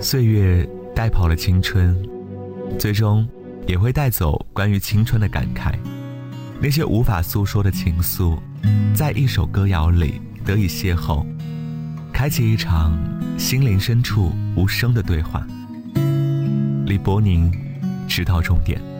岁月带跑了青春，最终也会带走关于青春的感慨。那些无法诉说的情愫，在一首歌谣里得以邂逅，开启一场心灵深处无声的对话。李伯宁，直到终点。